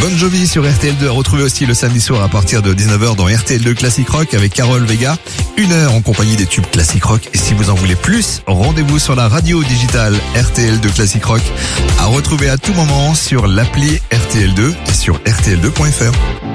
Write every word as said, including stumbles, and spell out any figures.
Bon Jovi sur R T L deux, à retrouver aussi le samedi soir à partir de dix-neuf heures dans R T L deux Classic Rock avec Carole Vega. Une heure en compagnie des tubes Classic Rock. Et si vous en voulez plus, rendez-vous sur la radio digitale R T L deux Classic Rock. À retrouver à tout moment sur l'appli R T L deux et sur R T L deux point F R.